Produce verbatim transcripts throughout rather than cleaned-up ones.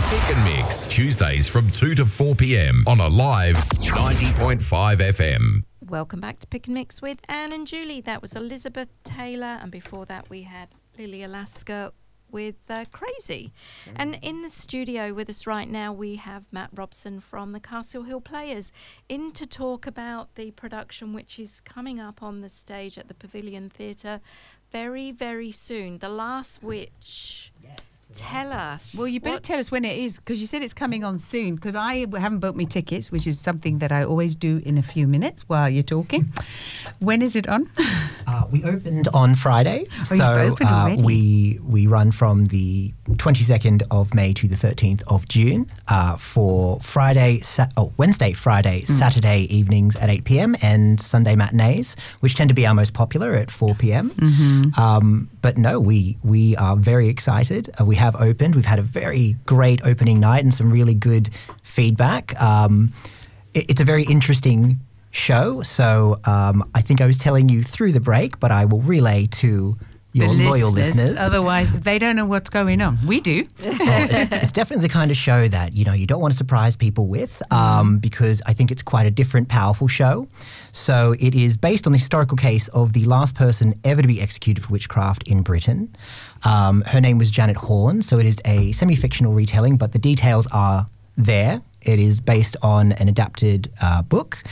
Pick and Mix, Tuesdays from two to four p.m. on Alive ninety point five F M. Welcome back to Pick and Mix with Anne and Julie. That was Elizabeth Taylor, and before that we had Lily Alaska with uh, Crazy. And in the studio with us right now we have Matt Robson from the Castle Hill Players in to talk about the production which is coming up on the stage at the Pavilion Theatre very, very soon. The Last Witch. Yes. Tell us. Well, you better tell us when it is, because you said it's coming on soon, because I haven't booked me tickets, which is something that I always do in a few minutes while you're talking. When is it on? Uh, we opened on Friday. Oh, so you've opened uh, already. we we run from the twenty-second of May to the thirteenth of June uh, for Friday, sa- oh, Wednesday, Friday, mm. Saturday evenings at eight p.m. and Sunday matinees, which tend to be our most popular at four p.m. Mm-hmm. Um, but no, we we are very excited. Uh, we have opened. We've had a very great opening night and some really good feedback. Um, it, it's a very interesting show. So um, I think I was telling you through the break, but I will relay to your the loyal listeners, listeners. Otherwise, they don't know what's going on. We do. Well, it's, it's definitely the kind of show that, you know, you don't want to surprise people with um, because I think it's quite a different, powerful show. So it is based on the historical case of the last person ever to be executed for witchcraft in Britain. Um, her name was Janet Horn, so it is a semi-fictional retelling, but the details are there. It is based on an adapted uh, book,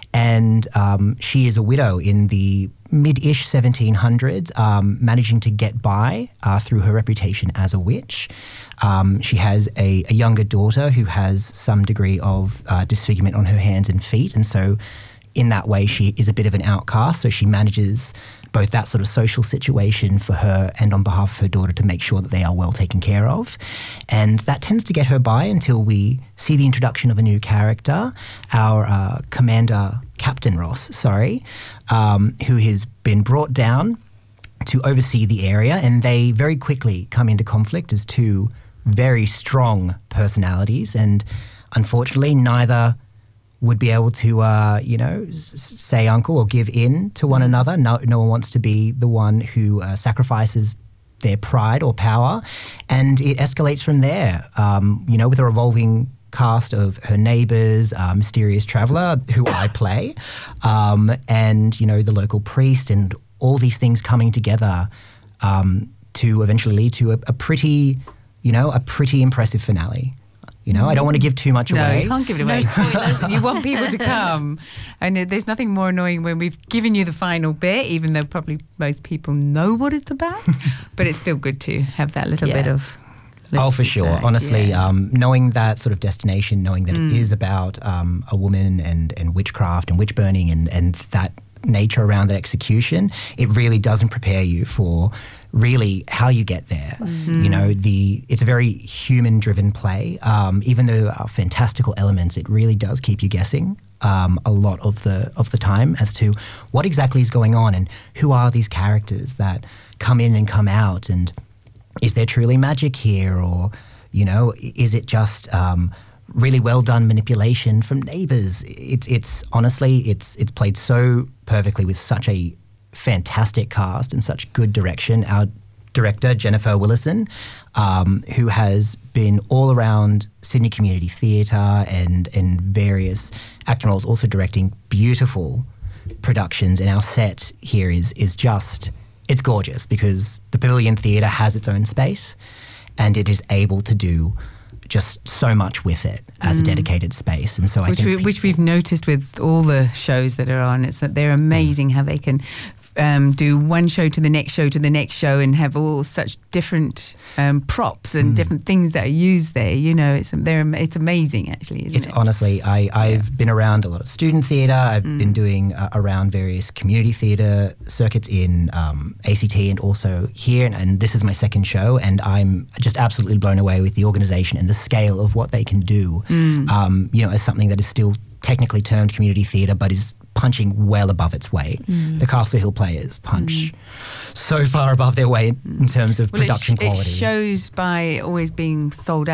and um, she is a widow in the mid-ish seventeen hundreds, um, managing to get by uh, through her reputation as a witch. Um, she has a, a younger daughter who has some degree of uh, disfigurement on her hands and feet, and so in that way she is a bit of an outcast, so she manages both that sort of social situation for her and on behalf of her daughter to make sure that they are well taken care of. And that tends to get her by until we see the introduction of a new character, our uh, Commander, Captain Ross, sorry, um, who has been brought down to oversee the area, and they very quickly come into conflict as two very strong personalities, and unfortunately neither would be able to, uh, you know, s- say uncle or give in to one another. No, no one wants to be the one who uh, sacrifices their pride or power, and it escalates from there, um, you know, with a revolving cast of her neighbours, uh, mysterious traveller, who I play, um, and, you know, the local priest, and all these things coming together um, to eventually lead to a, a pretty, you know, a pretty impressive finale. You know, I don't want to give too much No, away. you can't give it away. No spoilers. You want people to come. And uh, there's nothing more annoying when we've given you the final bit, even though probably most people know what it's about. But it's still good to have that little Yeah. bit of... Oh, for sure. decide, Honestly, yeah. um, knowing that sort of destination, knowing that Mm. it is about um, a woman and, and witchcraft and witch burning and, and that nature around that execution, it really doesn't prepare you for really how you get there. Mm-hmm. You know, the it's a very human-driven play. Um, even though there are fantastical elements, it really does keep you guessing um, a lot of the of the time as to what exactly is going on and who are these characters that come in and come out, and is there truly magic here, or, you know, is it just um, really well done manipulation from neighbours? It's it's honestly it's it's played so perfectly with such a fantastic cast and such good direction. Our director, Jennifer Willison, um, who has been all around Sydney Community Theatre and and various acting roles, also directing beautiful productions. And our set here is is just, it's gorgeous because the Pavilion Theatre has its own space and it is able to do just so much with it as mm. a dedicated space. And so I which think we, people, which we've noticed with all the shows that are on. It's that they're amazing how they can um, do one show to the next show to the next show and have all such different um, props and mm. different things that are used there. You know, it's they're it's amazing actually. Isn't it's it? honestly, I I've yeah. been around a lot of student theatre. I've mm. been doing uh, around various community theatre circuits in um, A C T and also here, and, and this is my second show, and I'm just absolutely blown away with the organisation and the scale of what they can do. Mm. Um, you know, as something that is still technically termed community theatre, but is punching well above its weight. Mm. The Castle Hill Players punch mm. so far above their weight in terms of well, production it sh- quality. It shows by always being sold out.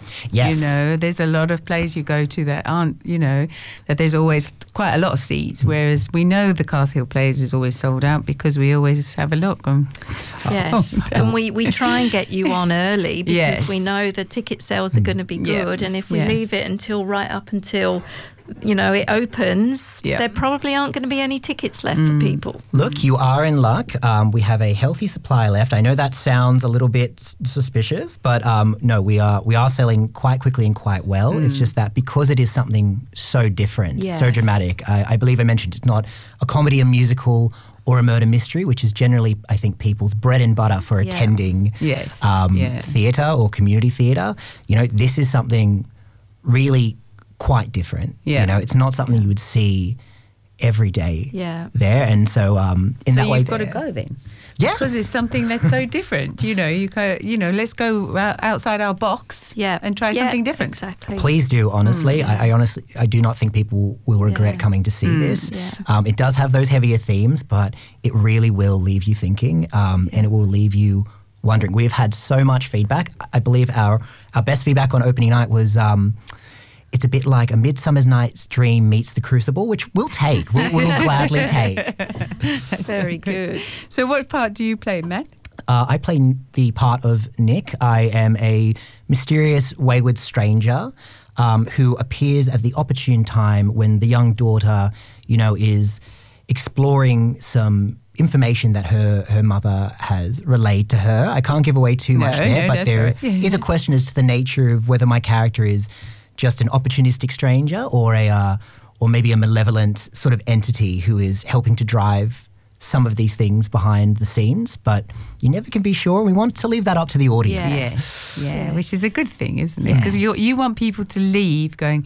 Yes. You know, there's a lot of plays you go to that aren't, you know, that there's always quite a lot of seats, whereas we know the Castle Hill Plays is always sold out because we always have a look on. Yes, and we, we try and get you on early because Yes. we know the ticket sales are going to be Yeah. good, and if we Yeah. leave it until right up until, you know, it opens, Yeah. there probably aren't going to be any tickets left for people. Look, you are in luck. Um, we have a healthy supply left. I know that sounds a little bit s- suspicious, but um, no, we are we are selling quite quickly and quite well. It's just that because it is something so different, so Yes. dramatic. I, I believe I mentioned it's not a comedy, a musical, or a murder mystery, which is generally, I think, people's bread and butter for Yeah. attending Yes, um, yeah. theatre or community theatre. You know, this is something really quite different. Yeah. You know, it's not something you would see every day Yeah. there. And so um, in So that way, you've got to there- go then. Yes. Because it's something that's so different. You know, you go, you know, let's go out- outside our box Yeah. and try Yeah, something different. Exactly. Please do, honestly. I, I honestly, I do not think people will regret Yeah. coming to see this. yeah. Um, it does have those heavier themes, but it really will leave you thinking, um, and it will leave you wondering. We've had so much feedback. I believe our our best feedback on opening night was. Um, it's a bit like A Midsummer Night's Dream meets The Crucible, which we'll take. We'll, we'll gladly take. Very good. So what part do you play, Matt? Uh, I play n- the part of Nick. I am a mysterious, wayward stranger um, who appears at the opportune time when the young daughter, you know, is exploring some information that her her mother has relayed to her. I can't give away too much No, there, no, but that's there all right. Yeah, is a yeah. question as to the nature of whether my character is just an opportunistic stranger or a uh, or maybe a malevolent sort of entity who is helping to drive some of these things behind the scenes, but you never can be sure. We want to leave that up to the audience. Yeah. Yes, yeah, Yes. which is a good thing, isn't it? Because you you want people to leave going,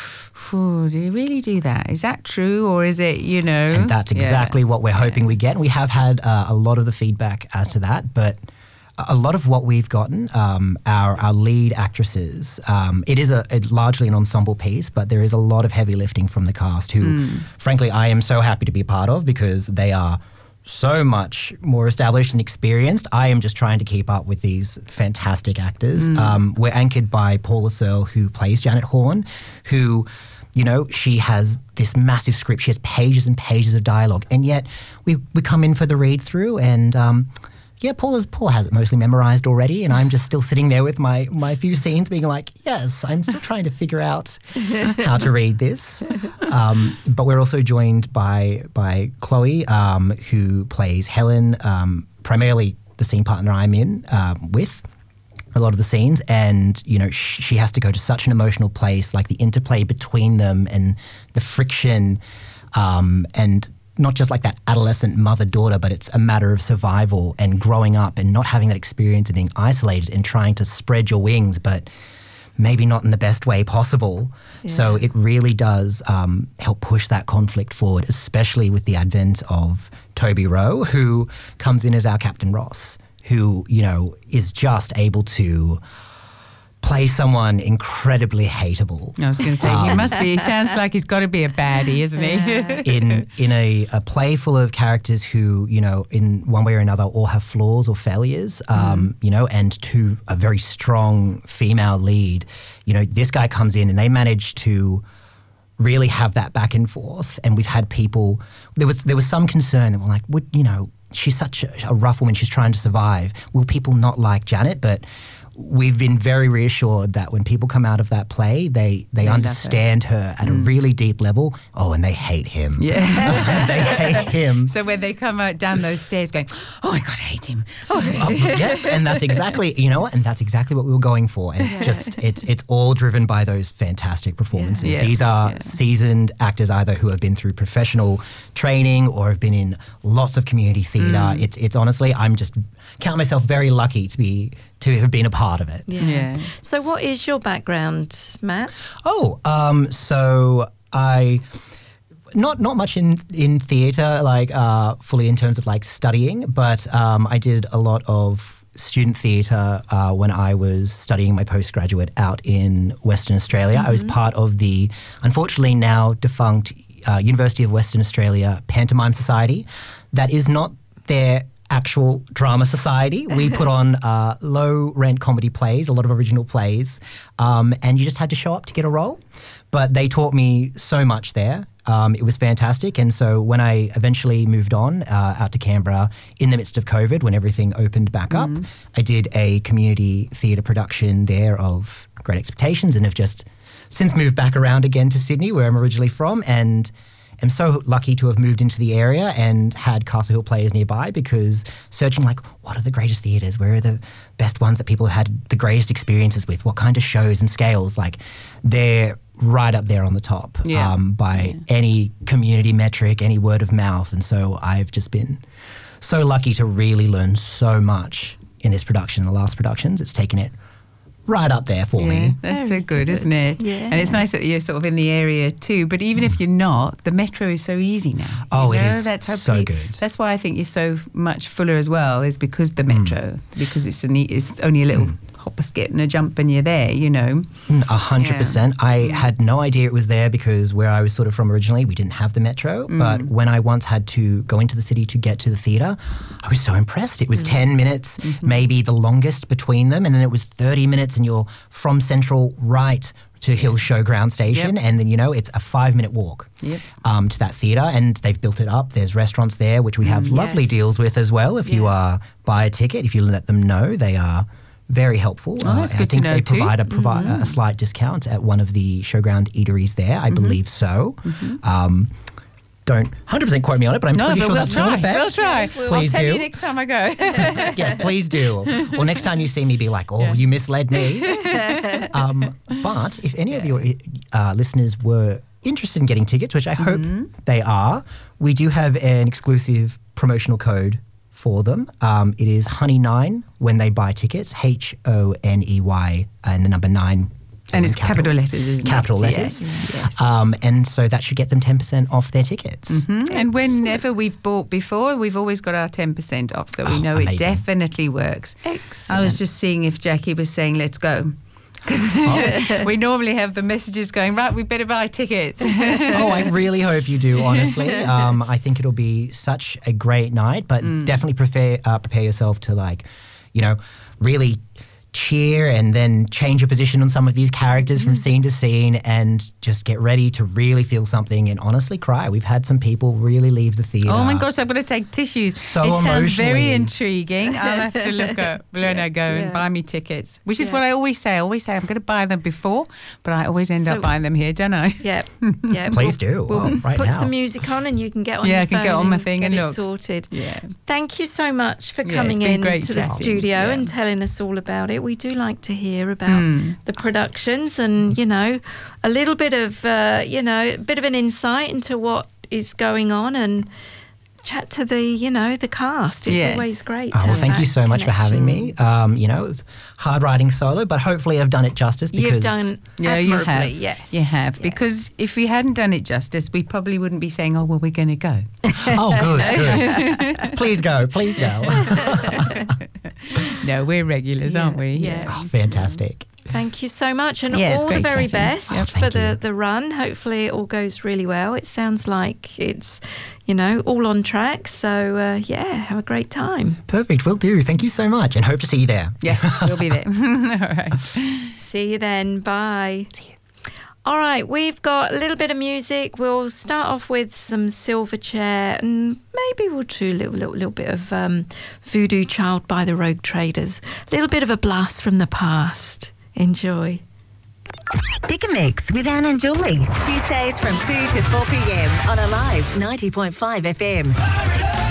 "Phew, do you really do that? Is that true, or is it, you know?" And that's Yeah. exactly what we're hoping we get. And we have had uh, a lot of the feedback as to that, but a lot of what we've gotten, um, our our lead actresses, um, it is a, a largely an ensemble piece, but there is a lot of heavy lifting from the cast who, frankly, I am so happy to be a part of because they are so much more established and experienced. I am just trying to keep up with these fantastic actors. Um, we're anchored by Paula Searle, who plays Janet Horn, who, you know, she has this massive script. She has pages and pages of dialogue, and yet we we come in for the read through and. Um, Yeah, Paula's, Paula has it mostly memorized already, and I'm just still sitting there with my, my few scenes being like, yes, I'm still trying to figure out how to read this. Um, but we're also joined by by Chloe, um, who plays Helen, um, primarily the scene partner I'm in um, with a lot of the scenes, and you know sh- she has to go to such an emotional place, like the interplay between them and the friction, um, and not just like that adolescent mother-daughter, but it's a matter of survival and growing up and not having that experience of being isolated and trying to spread your wings, but maybe not in the best way possible. So Yeah. it really does um, help push that conflict forward, especially with the advent of Toby Rowe, who comes in as our Captain Ross, who, you know, is just able to play someone incredibly hateable. I was going to say he must be. He sounds like he's got to be a baddie, isn't he? in in a, a play full of characters who, you know, in one way or another all have flaws or failures, um, you know, and to a very strong female lead, you know, this guy comes in and they manage to really have that back and forth. And we've had people, there was there was some concern that were like, would, you know, she's such a, a rough woman, she's trying to survive. Will people not like Janet? But we've been very reassured that when people come out of that play, they, they love her. understand her at a really deep level. Oh, and they hate him. Yeah. They hate him. So when they come out down those stairs going, oh my God, I hate him. Oh, Oh, yes, and that's exactly, you know what, and that's exactly what we were going for. And it's just, it's it's all driven by those fantastic performances. Yeah. These are Yeah. seasoned actors either who have been through professional training or have been in lots of community theatre. It's it's honestly, I'm just count myself very lucky to be to have been a part of it. Yeah. Yeah. So what is your background, Matt? Oh, um, so I not not much in in theatre, like uh, fully in terms of like studying, but um, I did a lot of student theatre uh, when I was studying my postgraduate out in Western Australia. I was part of the unfortunately now defunct uh, University of Western Australia Pantomime Society. That is not their actual drama society. We put on uh, low-rent comedy plays, a lot of original plays, um, and you just had to show up to get a role. But they taught me so much there. Um, it was fantastic. And so when I eventually moved on uh, out to Canberra in the midst of COVID, when everything opened back mm-hmm. up, I did a community theatre production there of Great Expectations and have just since moved back around again to Sydney, where I'm originally from, and am so lucky to have moved into the area and had Castle Hill Players nearby, because searching like, what are the greatest theatres? Where are the best ones that people have had the greatest experiences with? What kind of shows and scales? Like, they're right up there on the top yeah. um, by yeah. any community metric, any word of mouth. And so I've just been so lucky to really learn so much in this production, the last productions. It's taken it right up there for yeah, me. That's so good, isn't it? Yeah. And it's nice that you're sort of in the area too. But even if you're not, the metro is so easy now. Oh, you know? it is that's how so pe- good. That's why I think you're so much fuller as well, is because the metro, mm. because it's, a neat, it's only a little mm. hop, a skip and a jump and you're there, you know. A hundred percent. I had no idea it was there, because where I was sort of from originally, we didn't have the metro. Mm. But when I once had to go into the city to get to the theatre, I was so impressed. It was mm. ten minutes, mm-hmm. maybe the longest between them, and then it was thirty minutes and you're from Central right to Hill Showground Station, yep. and then, you know, it's a five-minute walk yep. um, to that theatre, and they've built it up. There's restaurants there, which we have mm, lovely yes. deals with as well. If yeah. you uh, buy a ticket, if you let them know, they are very helpful. Oh, that's uh, good I think to know they too. provide a, provi- mm-hmm. a slight discount at one of the Showground eateries there. I mm-hmm. believe so. Mm-hmm. Um, don't one hundred percent quote me on it, but I'm no, pretty but sure we'll that's still try. in effect. We'll try. We'll Please I'll tell do. you next time I go. Yes, please do. Or next time you see me, be like, oh, Yeah. you misled me. um, but if any of your uh, listeners were interested in getting tickets, which I hope mm-hmm. they are, we do have an exclusive promotional code for them. Um, it is Honey nine when they buy tickets, H O N E Y, and the number nine. And it's capital letters, isn't capital it? letters. Yes, yes. Um, and so that should get them ten percent off their tickets. Mm-hmm. And whenever we've bought before, we've always got our ten percent off. So we Oh, know amazing. it definitely works. Excellent. I was just seeing if Jackie was saying, let's go. Because Oh. we normally have the messages going, right, we better buy tickets. Oh, I really hope you do, honestly. Um, I think it'll be such a great night, but Mm. definitely prepare, uh, prepare yourself to, like, you know, really cheer and then change your position on some of these characters Mm. from scene to scene, and just get ready to really feel something and honestly cry. We've had some people really leave the theatre. Oh my gosh, I've got to take tissues. So it sounds very emotionally. intriguing. I'll have to look up when I go Yeah. and buy me tickets, which is Yeah. what I always say. I always say I'm going to buy them before, but I always end So- up buying them here, don't I? Yeah, yeah. Please we'll, do. We'll Oh, right put now. some music on, and you can get on. Yeah, your I can phone get on my thing get and it look. sorted. Yeah. Thank you so much for Yeah, coming it's been in great to the chatting. studio Yeah. and telling us all about it. We do like to hear about Mm. the productions, and you know, a little bit of uh, you know, a bit of an insight into what is going on, and chat to the you know the cast. It's Yes. always great. Oh, to well, have thank you that so much for having me. connection. Um, you know, it was hard writing solo, but hopefully I've done it justice, because You've done Yeah, you admirably, have. yes. You have. Yeah. Because if we hadn't done it justice, we probably wouldn't be saying, oh, well, we're going to go. Oh, good, good. Please go, please go. No, we're regulars, Yeah, aren't we? yeah. Oh, fantastic. Thank you so much, and Yeah, it's all the great very chatting. best Yep, for thank the, you. the run. Hopefully, it all goes really well. It sounds like it's, you know, all on track. So, uh, yeah, have a great time. Perfect, will do. Thank you so much, and hope to see you there. Yes, we'll be there. All right. See you then. Bye. All right, we've got a little bit of music. We'll start off with some Silverchair, and maybe we'll do a little, little, little bit of um, Voodoo Child by the Rogue Traders. A little bit of a blast from the past. Enjoy. Pick a Mix with Anne and Julie. Tuesdays from two to four p.m. on Alive ninety point five F M.